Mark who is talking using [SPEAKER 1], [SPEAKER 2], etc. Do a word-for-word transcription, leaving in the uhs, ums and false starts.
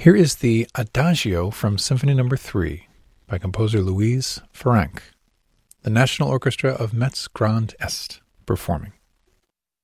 [SPEAKER 1] Here is the Adagio from Symphony Number three by composer Louise Farrenc, the National Orchestra of Metz Grand Est performing.